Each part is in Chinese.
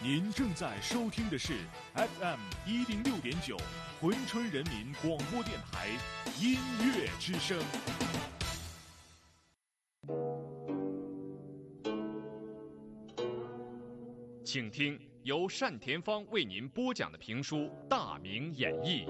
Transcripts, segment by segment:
您正在收听的是 FM106.9珲春人民广播电台音乐之声。请听由单田芳为您播讲的评书《大明演义》。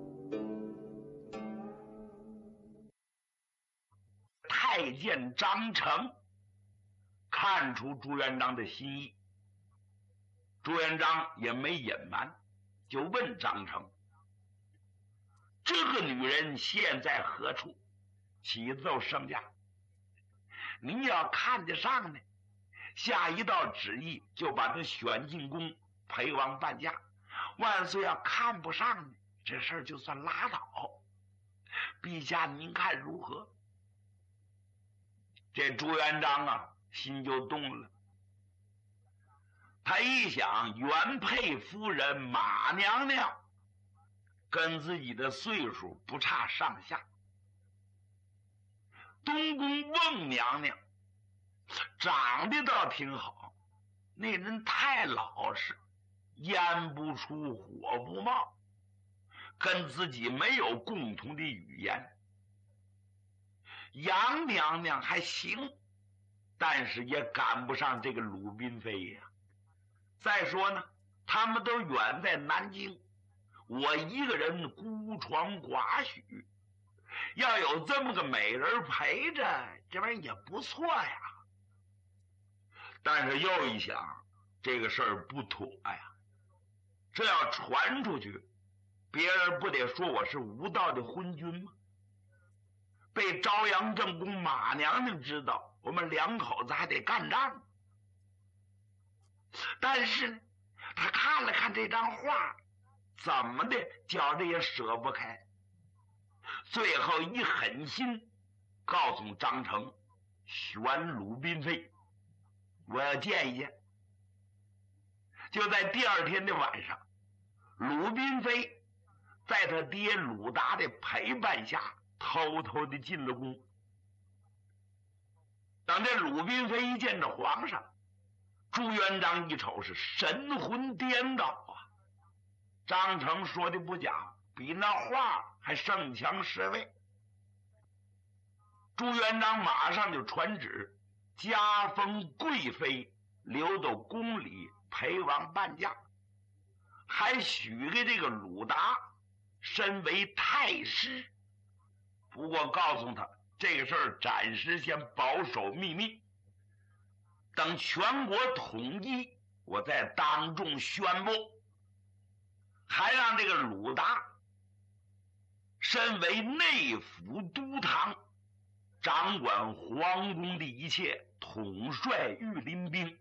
太监张成看出朱元璋的心意，朱元璋也没隐瞒，就问张成：这个女人现在何处？启奏圣驾，您要看得上呢，下一道旨意就把她选进宫陪王伴驾。万岁要看不上呢，这事儿就算拉倒。陛下您看如何？这朱元璋啊，心就动了。他一想，原配夫人马娘娘跟自己的岁数不差上下，东宫孟娘娘长得倒挺好，那人太老实，烟不出火不冒，跟自己没有共同的语言。杨娘娘还行，但是也赶不上这个鲁宾妃呀。再说呢，他们都远在南京，我一个人孤床寡许，要有这么个美人陪着，这玩意儿也不错呀。但是又一想，这个事儿不妥呀，这要传出去，别人不得说我是无道的昏君吗？被朝阳正宫马娘娘知道，我们两口子还得干仗。但是呢，他看了看这张画，怎么的觉着也舍不开，最后一狠心告诉张成，选鲁宾妃，我要见一见。就在第二天的晚上，鲁宾妃在他爹鲁达的陪伴下偷偷的进了宫。等这鲁宾妃一见着皇上，朱元璋一瞅是神魂颠倒啊！张成说的不假，比那画还胜强10倍。朱元璋马上就传旨，加封贵妃，留到宫里陪王伴驾，还许给这个鲁达身为太师。不过告诉他，这个事儿暂时先保守秘密，等全国统一，我再当众宣布。还让这个鲁达身为内府都堂，掌管皇宫的一切，统帅御林兵。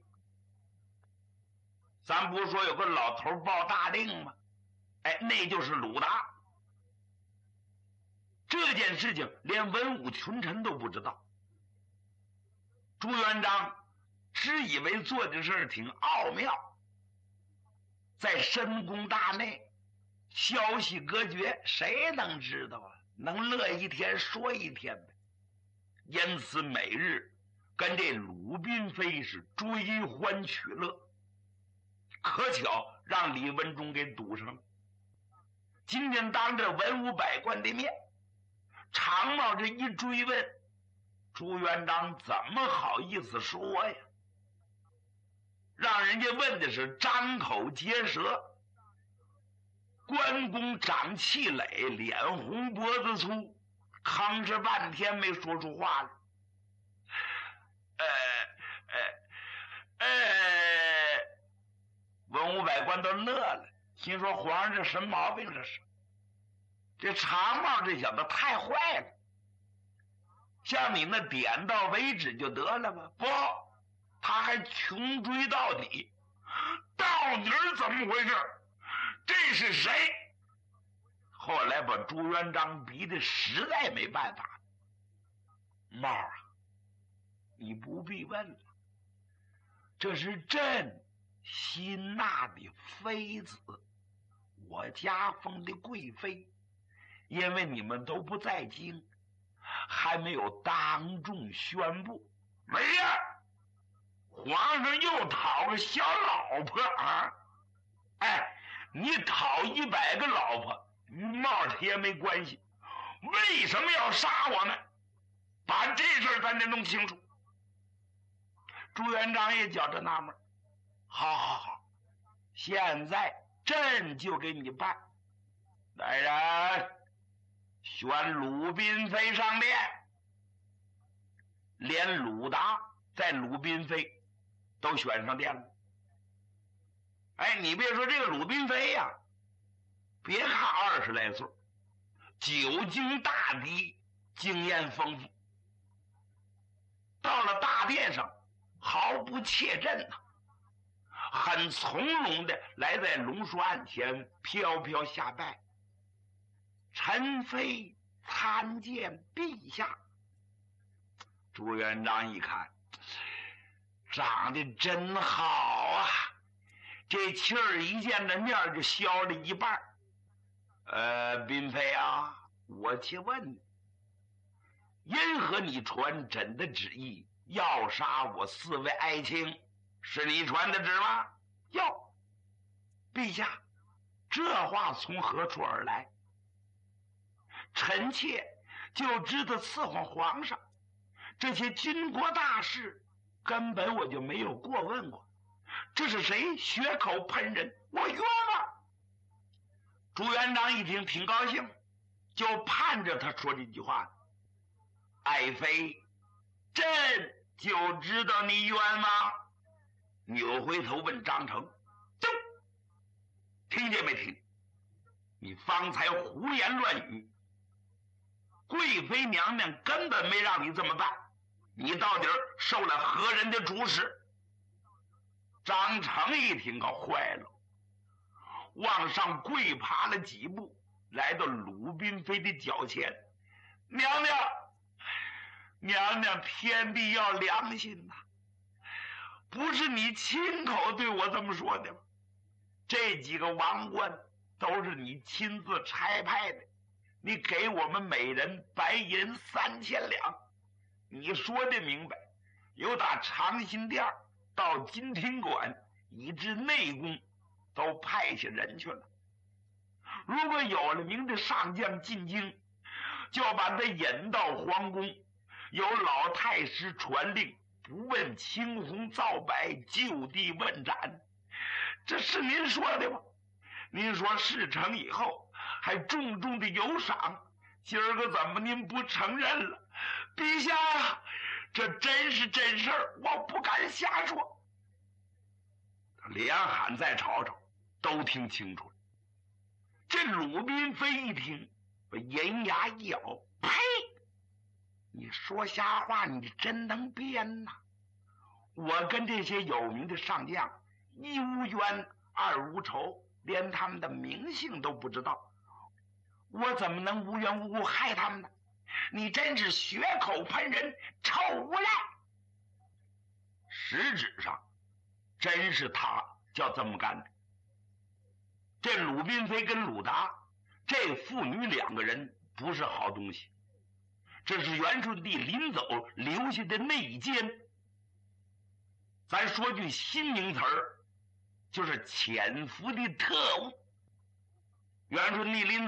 咱不是说有个老头报大令吗？那就是鲁达。这件事情连文武群臣都不知道。朱元璋只以为做的事挺奥妙，在深宫大内消息隔绝，谁能知道啊？能乐一天说一天呗。因此每日跟这鲁宾妃是追欢取乐，可巧让李文忠给堵上了。今天当着文武百官的面，常茂这一追问，朱元璋怎么好意思说呀？让人家问的是张口结舌，关公长气馁，脸红脖子粗，吭哧半天没说出话来。文武百官都乐了，心说皇上这什么毛病？这常茂这小子太坏了，像你那点到为止就得了吧？不，他还穷追到底。到底怎么回事？这是谁？后来把朱元璋逼得实在没办法。茂啊，你不必问了，这是朕新纳的妃子，我家封的贵妃。因为你们都不在京，还没有当众宣布。没事， 皇上又讨个小老婆啊！哎，你讨100个老婆与冒铁也没关系，为什么要杀我们？把这事儿咱得弄清楚。朱元璋也觉着纳闷，好，现在朕就给你办。来人，选鲁宾飞上殿。连鲁达在鲁宾飞都选上殿了。哎，你别说这个鲁宾飞呀，别看20来岁，久经大敌，经验丰富，到了大殿上毫不怯阵呐，很从容的来在龙书案前飘飘下拜。臣妃参见陛下。朱元璋一看，长得真好啊，这气儿一见着面就消了一半。嫔妃啊，我且问你，因何你传朕的旨意要杀我4位爱卿？是你传的旨吗？要。陛下，这话从何处而来？臣妾就知道伺候皇上，这些军国大事根本我就没有过问过。这是谁血口喷人？我冤枉！朱元璋一听挺高兴，就盼着他说这句话。爱妃，朕就知道你冤枉。扭回头问张成，听见没听？你方才胡言乱语，贵妃娘娘根本没让你这么办，你到底受了何人的主使？张成一听可坏了，往上跪爬了几步，来到鲁宾妃的脚前。娘娘，天地要良心呐，不是你亲口对我这么说的吗？这几个王官都是你亲自差派的，你给我们每人白银3000两，你说的明白。由打长辛店到金庭馆，以至内宫，都派下人去了。如果有了名的上将进京，就把他引到皇宫，由老太师传令，不问青红皂白，就地问斩。这是您说的吗？您说事成以后还重重的有赏，今儿个怎么您不承认了？陛下呀，这真是真事儿，我不敢瞎说。连喊再吵吵，都听清楚了。这鲁宾妃一听，把银牙一咬，呸！你说瞎话，你真能编呐！我跟这些有名的上将一无冤二无仇，连他们的名姓都不知道，我怎么能无缘无故害他们呢？你真是血口喷人，臭无赖！实质上真是他叫这么干的。这鲁宾妃跟鲁达这父女2个人不是好东西，这是元顺帝临走留下的内奸。咱说句新名词儿，就是潜伏的特务。元顺帝临